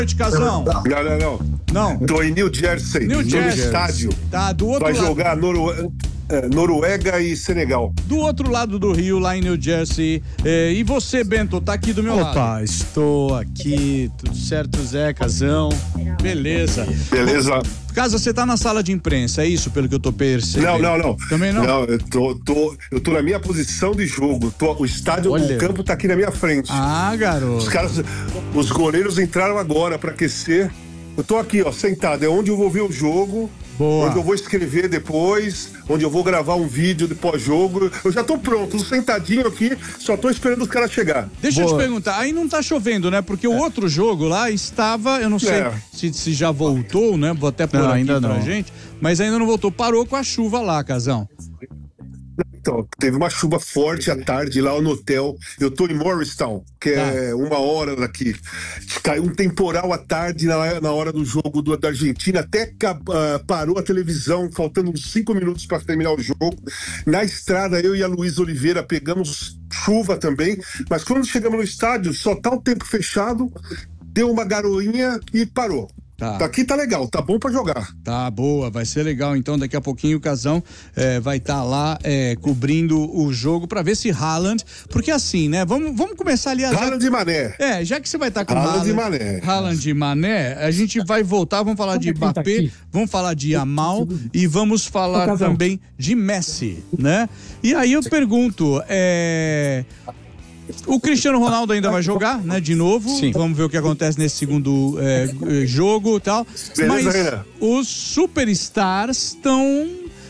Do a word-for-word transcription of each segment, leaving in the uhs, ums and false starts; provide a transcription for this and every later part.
noite, Casão. Não, não, não. Não. Tô em New Jersey, New no Jersey. estádio. Tá, do outro Vai lado. jogar Noru... é, Noruega e Senegal. Do outro lado do Rio, lá em New Jersey. É, e você, Bento, tá aqui do meu lado. Opa, estou aqui, tudo certo, Zé, Casão? Beleza. Beleza? Casa, você tá na sala de imprensa, é isso, pelo que eu tô percebendo? Não, não, não. Também não? Não, eu tô, tô, eu tô na minha posição de jogo. Tô, o estádio, Olha. o campo tá aqui na minha frente. Ah, garoto. Os caras, os goleiros entraram agora pra aquecer. Eu tô aqui, ó, sentado. É onde eu vou ver o jogo. Boa. Onde eu vou escrever depois, onde eu vou gravar um vídeo de pós-jogo. Eu já tô pronto, tô sentadinho aqui, só tô esperando os caras chegar. Deixa eu Boa. te perguntar, aí não tá chovendo, né? Porque o outro jogo lá estava, eu não sei É. se, se já voltou, né? Vou até pôr Não, aqui ainda pra não. gente, mas ainda não voltou. Parou com a chuva lá, Casão. Então, teve uma chuva forte à tarde lá no hotel. Eu tô em Morristown, que é uma hora daqui. Caiu um temporal à tarde na, na hora do jogo do, da Argentina. Até ca- ah, parou a televisão, faltando uns cinco minutos para terminar o jogo. Na estrada, eu e a Luísa Oliveira pegamos chuva também. Mas quando chegamos no estádio, só tá o tempo fechado, deu uma garoinha e parou. Tá. Daqui tá legal, tá bom para jogar. Tá, boa, vai ser legal. Então, daqui a pouquinho o Casão eh, vai estar lá eh, cobrindo o jogo pra ver se Haaland. Porque assim, né? Vamos, vamos começar ali a. Haaland e Mané. É, já que você vai estar com Haaland e Haaland, Mané. Haaland e Mané, a gente vai voltar, vamos falar de Mbappé, vamos falar de Yamal e vamos falar também de Messi, né? E aí eu pergunto, é... o Cristiano Ronaldo ainda vai jogar, né, de novo. Sim. Vamos ver o que acontece nesse segundo é, jogo e tal. Beleza, Mas Renan? os superstars estão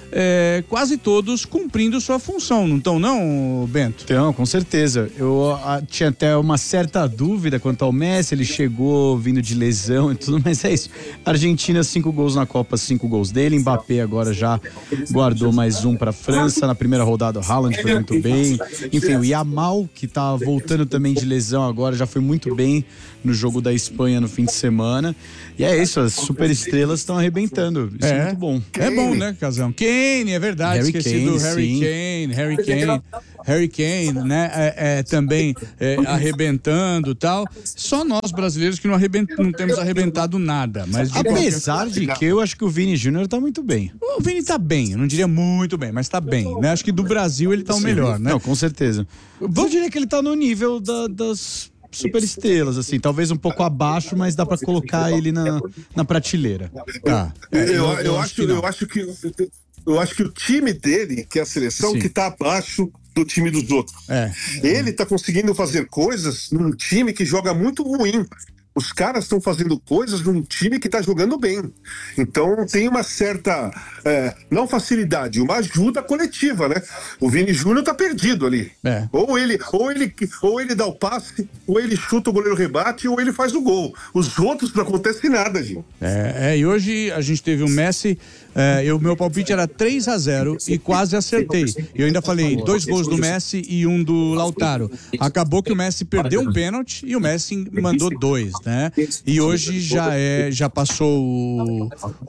é, quase todos cumprindo sua função, não estão não, Bento? Então, com certeza. Eu ah, tinha até uma certa dúvida quanto ao Messi, ele chegou vindo de lesão e tudo, mas é isso. Argentina, cinco gols na Copa, cinco gols dele. Mbappé agora já guardou mais um pra França. Na primeira rodada, o Haaland foi muito bem. Enfim, o Yamal, que tá voltando também de lesão agora, já foi muito bem no jogo da Espanha no fim de semana. E é isso, as superestrelas estão arrebentando. Isso é, É. muito bom. É bom, né, Casão? Kane, é verdade, Harry esqueci Kane, do Harry sim. Kane, Harry Kane, Harry Kane, né, é, é, também é, arrebentando e tal. Só nós brasileiros que não, arrebent, não temos arrebentado nada, mas de Apesar de que eu acho que o Vini Júnior tá muito bem. qualquer... O Vini tá bem, eu não diria muito bem, mas tá bem, né, acho que do Brasil ele tá o melhor, né? Não, com certeza. Eu diria que ele tá no nível da- das superestrelas, assim, talvez um pouco abaixo, mas dá pra colocar ele na, na prateleira. Tá. Eu, É, eu, eu acho, que não. eu acho que eu acho que o time dele, que é a seleção, Sim. que tá abaixo do time dos outros. É. Ele tá conseguindo fazer coisas num time que joga muito ruim. Os caras estão fazendo coisas num time que tá jogando bem. Então tem uma certa, é, não facilidade, uma ajuda coletiva, né? O Vini Júnior tá perdido ali. É. Ou ele, ou ele, ou ele dá o passe, ou ele chuta, o goleiro rebate, ou ele faz o gol. Os outros não acontece nada, gente. É, é, e hoje a gente teve o Messi, é, o meu palpite era três a zero e quase acertei. Eu ainda falei dois gols do Messi e um do Lautaro. Acabou que o Messi perdeu um pênalti e o Messi mandou dois, né? E hoje já é, já passou o,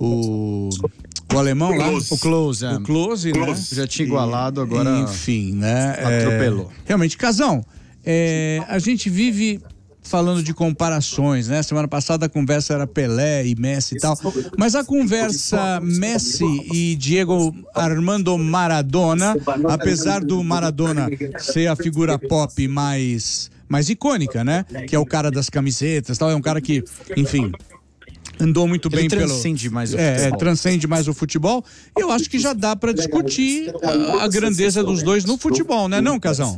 o, o alemão lá, Klose. o Close, o Close, né? Klose. Já tinha igualado, agora Enfim, né? É, atropelou. realmente, Casão, é, a gente vive falando de comparações, né? Semana passada a conversa era Pelé e Messi e tal, mas a conversa Messi e Diego Armando Maradona, apesar do Maradona ser a figura pop mais mais icônica, né? Que é o cara das camisetas, tal, é um cara que, enfim, andou muito Ele bem pelo transcende mais o é, futebol. é, transcende mais o futebol. Eu acho que já dá pra discutir a, a grandeza dos dois no futebol, né, não, Casão?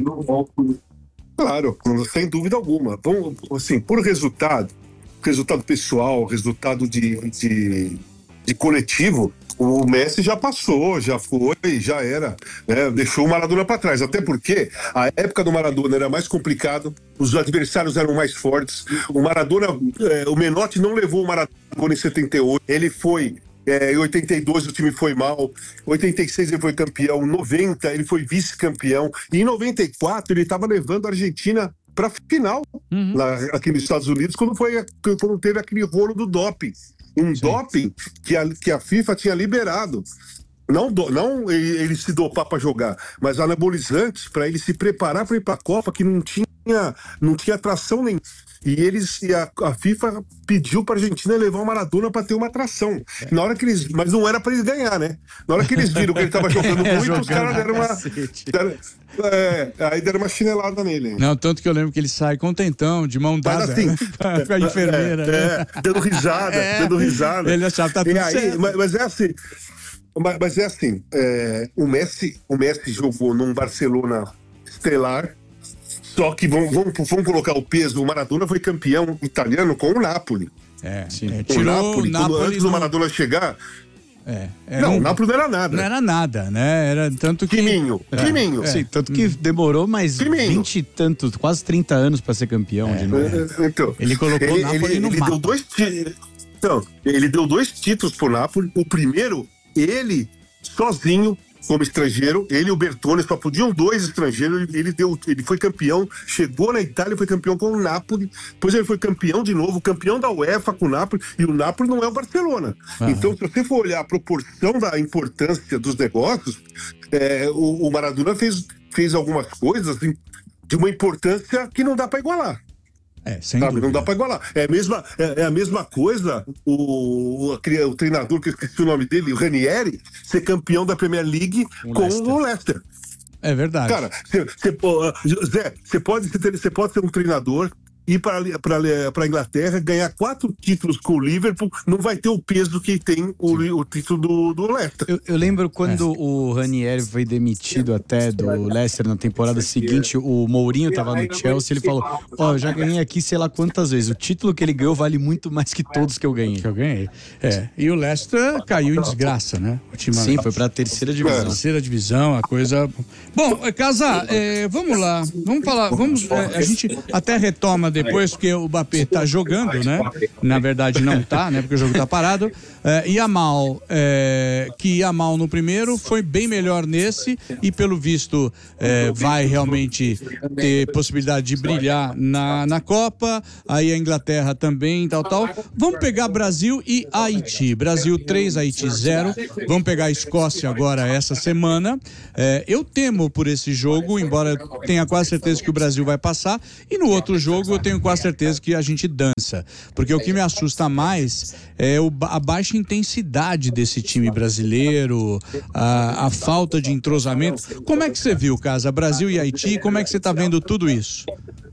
Claro, sem dúvida alguma. Vamos, assim, por resultado, resultado pessoal, resultado de, de, de coletivo, o Messi já passou, já foi, já era, né? Deixou o Maradona para trás. Até porque a época do Maradona era mais complicado, os adversários eram mais fortes. O Maradona, eh, o Menotti não levou o Maradona em setenta e oito, ele foi. É, em oitenta e dois o time foi mal, em oitenta e seis ele foi campeão, em noventa ele foi vice-campeão, e em noventa e quatro ele estava levando a Argentina para final Uhum. lá, aqui nos Estados Unidos, quando, foi, quando teve aquele rolo do doping. Um Sim. doping que a, que a FIFA tinha liberado. Não, do, não ele, ele se dopar para jogar, mas anabolizantes para ele se preparar para ir para a Copa, que não tinha, não tinha atração nenhuma. E eles e a, a FIFA pediu para a Argentina levar o Maradona para ter uma atração. Na hora que eles, mas não era para eles ganhar, né? Na hora que eles viram que ele estava jogando muito, jogando os caras deram uma, deram, é, aí deram uma chinelada nele. Hein? Não, tanto que eu lembro que ele sai contentão, de mão dada, assim, né? Com a enfermeira. É, é, dando risada, é, dando risada. Ele achava que tá tudo e aí, certo. Mas, mas é assim, mas, mas é assim, é, o Messi, o Messi jogou num Barcelona estelar. Só que vamos, vamos, vamos colocar o peso. O Maradona foi campeão italiano com o Napoli. É, sim. É, o Napoli, o Napoli quando, antes do Maradona chegar. É, não, um, o Napoli não era nada. Não era nada, né? Era tanto que. Timinho, é, Timinho. É. Sim, tanto que demorou mais vinte e tantos, quase trinta anos para ser campeão é, de novo. É, então, ele colocou ele, o Napoli ele, no ele mapa. Deu dois, então, ele deu dois títulos pro Napoli. O primeiro, ele sozinho. Como estrangeiro, ele e o Bertone só podiam dois estrangeiros. Ele, deu, ele foi campeão, chegou na Itália, foi campeão com o Napoli. Depois ele foi campeão de novo, campeão da UEFA com o Napoli. E o Napoli não é o Barcelona. Uhum. Então, se você for olhar a proporção da importância dos negócios, é, o, o Maradona fez, fez algumas coisas de uma importância que não dá para igualar. É, sem Sabe, dúvida. não dá para igualar. É a mesma, é, é a mesma coisa o, o, o treinador, que eu esqueci o nome dele, o Ranieri, ser campeão da Premier League o com Leicester. o Leicester. É verdade. Cara, cê, cê, uh, Zé, você pode, pode ser um treinador, ir para a Inglaterra, ganhar quatro títulos com o Liverpool, não vai ter o peso que tem o, o título do, do Leicester. Eu, eu lembro quando é. o Ranieri foi demitido até do Leicester na temporada seguinte, o Mourinho estava no Chelsea, ele falou, ó, oh, eu já ganhei aqui sei lá quantas vezes, o título que ele ganhou vale muito mais que todos que eu ganhei. Que eu ganhei. É, e o Leicester caiu em desgraça, né? Ultimamente. Sim, foi para a terceira divisão. É. Terceira divisão, a coisa... Bom, Casar, é, vamos lá, vamos falar, vamos, é, a gente até retoma depois, porque o Mbappé tá jogando, né? Na verdade não tá, né? Porque o jogo tá parado. É, Yamal, é, que Yamal no primeiro foi bem melhor nesse e pelo visto é, vai realmente ter possibilidade de brilhar na, na Copa. Aí a Inglaterra também, tal, tal. Vamos pegar Brasil e Haiti. Brasil três, Haiti zero. Vamos pegar a Escócia agora essa semana. É, eu temo por esse jogo, embora eu tenha quase certeza que o Brasil vai passar. E no outro jogo eu tenho quase certeza que a gente dança. Porque o que me assusta mais é o, a baixa intensidade desse time brasileiro, a, a falta de entrosamento. Como é que você viu, Casa? Brasil e Haiti, como é que você está vendo tudo isso?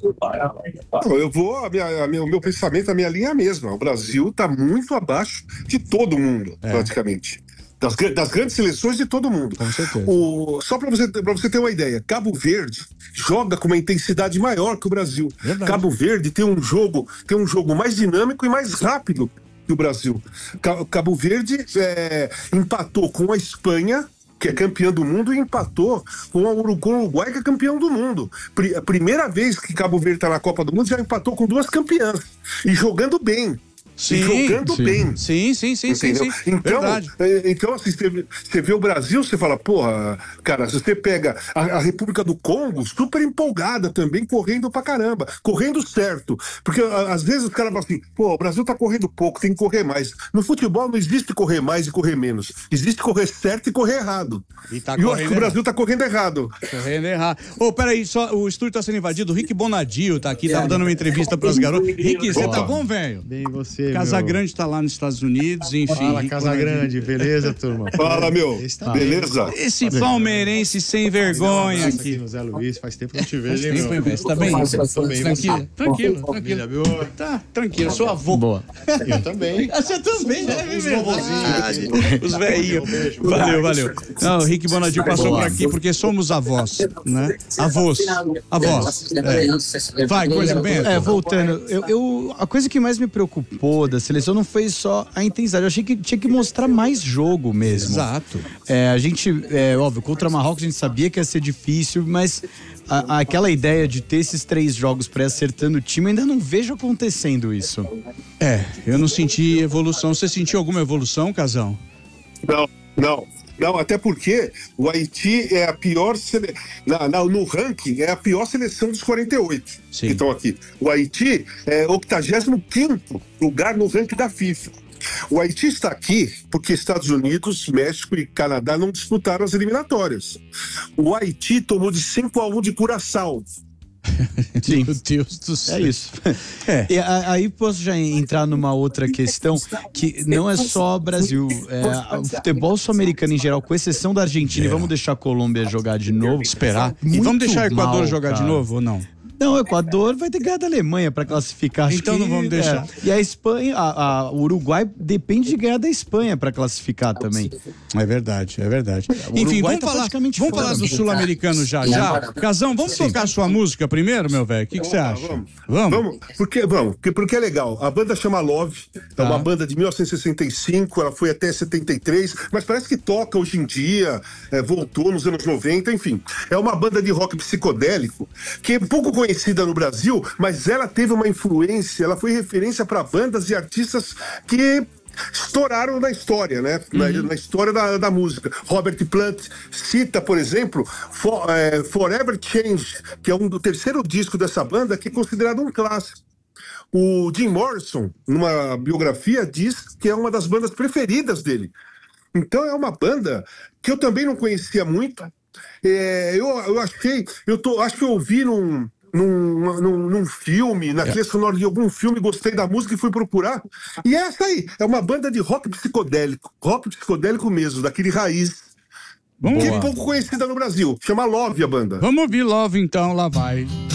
Não, eu vou, a minha, a minha, o meu pensamento, a minha linha é a mesma. O Brasil está muito abaixo de todo mundo, é. praticamente. Das, das grandes seleções de todo mundo. Com certeza. O, só para você, pra você ter uma ideia, Cabo Verde joga com uma intensidade maior que o Brasil. Verdade. Cabo Verde tem um jogo, tem um jogo mais dinâmico e mais rápido que o Brasil. Cabo Verde é, empatou com a Espanha, que é campeã do mundo, e empatou com o Uruguai, que é campeão do mundo. A primeira vez que Cabo Verde está na Copa do Mundo, já empatou com duas campeãs. E jogando bem. Sim, jogando sim. bem. Sim, sim, sim, sim, sim. Então, Verdade. então assim, você, você vê o Brasil, você fala, porra, cara, você pega a, a República do Congo, super empolgada também, correndo pra caramba, correndo certo. Porque a, às vezes os caras falam assim, pô, o Brasil tá correndo pouco, tem que correr mais. No futebol não existe correr mais e correr menos. Existe correr certo e correr errado. E, tá e eu acho que o Brasil tá correndo errado. Correndo errado. Ô, oh, peraí, só, o estúdio tá sendo invadido. O Rick Bonadio tá aqui, tava dando uma entrevista pras garotas. Rick, você tá bom, velho? Bem, você, Casagrande tá lá nos Estados Unidos, enfim. Fala, Casagrande, beleza, turma? Fala, meu, tá beleza? Esse palmeirense sem vergonha aqui. No Zé Luiz, faz tempo que eu não te vejo, hein, meu? Você tá bem? Tranquilo, tranquilo, tranquilo. Tá, tranquilo, eu sou avô. Boa. Eu também. Você também, né? Os vovozinhos. Os velhinhos. Valeu, valeu. Não, o Rick Bonadio passou por aqui porque somos avós, né? Avós, avós. É. Vai, coisa bem. É, voltando, eu, eu, a coisa que mais me preocupou da seleção não foi só a intensidade, eu achei que tinha que mostrar mais jogo mesmo. Exato. É, a gente, é óbvio, contra a Marrocos a gente sabia que ia ser difícil, mas a, a, aquela ideia de ter esses três jogos pré-acertando o time, ainda não vejo acontecendo isso. É, eu não senti evolução. Você sentiu alguma evolução, Casão? Não, não. Não, até porque o Haiti é a pior sele... na, na, no ranking, é a pior seleção dos quarenta e oito Sim. que estão aqui. O Haiti é octagésimo quinto lugar no ranking da FIFA. O Haiti está aqui porque Estados Unidos, México e Canadá não disputaram as eliminatórias. O Haiti tomou de cinco a um de Curaçao. Sim. Meu Deus do céu. É isso. É. E a- aí posso já entrar numa outra questão que não é só Brasil. É, o futebol sul-americano em geral, com exceção da Argentina, e vamos deixar a Colômbia jogar de novo. Esperar. E Muito vamos deixar o Equador mal, jogar cara. de novo ou não? Não, o Equador vai ter que ganhar da Alemanha para classificar. Acho Então que, não vamos deixar. é. E a Espanha, a- a- o Uruguai depende de ganhar da Espanha para classificar também. É verdade, é verdade. o Enfim, Uruguai vamos tá falar, praticamente vamos fora. falar do sul-americano já já. Casão, vamos tocar sua música primeiro, meu velho? O que que você acha? Vamos. Vamos? Vamos, porque, vamos porque, porque é legal. A banda chama Love, é Tá. uma banda de mil novecentos e sessenta e cinco, ela foi até setenta e três, mas parece que toca hoje em dia, é, voltou nos anos noventa, enfim. É uma banda de rock psicodélico que é pouco conhecida no Brasil, mas ela teve uma influência, ela foi referência para bandas e artistas que estouraram na história, né? Na, na história da, da música. Robert Plant cita, por exemplo, For, é, Forever Change, que é um do terceiro disco dessa banda, que é considerado um clássico. O Jim Morrison, numa biografia, diz que é uma das bandas preferidas dele. Então é uma banda que eu também não conhecia muito. É, eu, eu achei, eu tô, acho que eu ouvi num, num, num, num filme, na trilha sonora de algum filme, gostei da música e fui procurar. E é essa aí, é uma banda de rock psicodélico, rock psicodélico mesmo, daquele raiz, Vamos que é lá. pouco conhecida no Brasil. Chama Love a banda. Vamos ouvir Love então, lá vai.